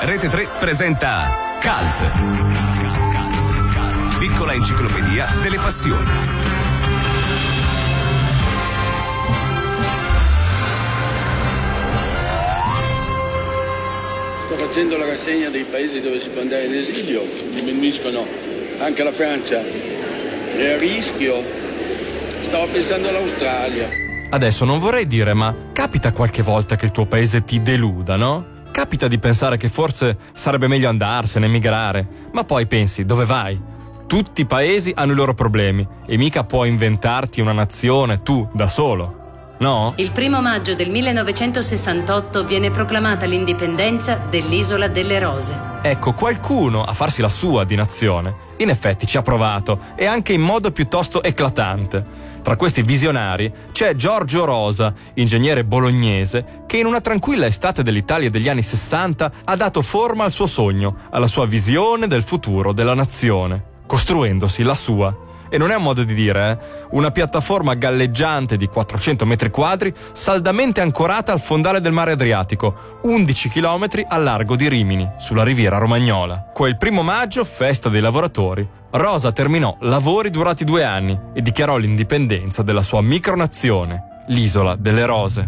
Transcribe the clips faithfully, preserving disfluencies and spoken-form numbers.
Rete tre presenta Cult, piccola enciclopedia delle passioni. Sto facendo la rassegna dei paesi dove si può andare in esilio, diminuiscono anche la Francia, è a rischio. Stavo pensando all'Australia. Adesso non vorrei dire, ma capita qualche volta che il tuo paese ti deluda, no? Capita di pensare che forse sarebbe meglio andarsene, emigrare, ma poi pensi, dove vai? Tutti i paesi hanno i loro problemi e mica puoi inventarti una nazione tu da solo, no? Il primo maggio del millenovecentosessantotto viene proclamata l'indipendenza dell'Isola delle Rose. Ecco, qualcuno a farsi la sua di nazione, in effetti ci ha provato, e anche in modo piuttosto eclatante. Tra questi visionari c'è Giorgio Rosa, ingegnere bolognese, che in una tranquilla estate dell'Italia degli anni sessanta ha dato forma al suo sogno, alla sua visione del futuro della nazione, costruendosi la sua. E non è un modo di dire, eh? Una piattaforma galleggiante di quattrocento metri quadri, saldamente ancorata al fondale del mare Adriatico, undici chilometri a largo di Rimini, sulla riviera romagnola. Quel primo maggio, festa dei lavoratori, Rosa terminò lavori durati due anni e dichiarò l'indipendenza della sua micronazione, l'Isola delle Rose.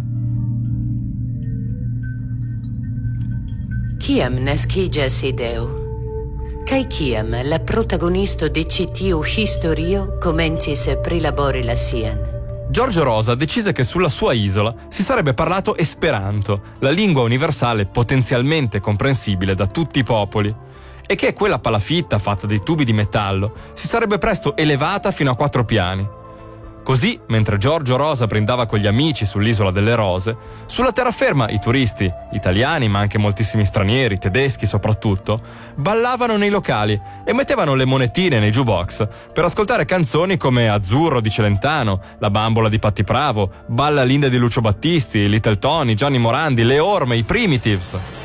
Kiam naskiĝas ideo. Kaj kiam la protagonisto de ĉi tiu historio komencis prilabori la sian. Giorgio Rosa decise che sulla sua isola si sarebbe parlato Esperanto, la lingua universale potenzialmente comprensibile da tutti i popoli, e che quella palafitta fatta di tubi di metallo si sarebbe presto elevata fino a quattro piani. Così, mentre Giorgio Rosa brindava con gli amici sull'Isola delle Rose, sulla terraferma i turisti, italiani ma anche moltissimi stranieri, tedeschi soprattutto, ballavano nei locali e mettevano le monetine nei jukebox per ascoltare canzoni come Azzurro di Celentano, La bambola di Patti Pravo, Balla Linda di Lucio Battisti, Little Tony, Gianni Morandi, Le Orme, i Primitives.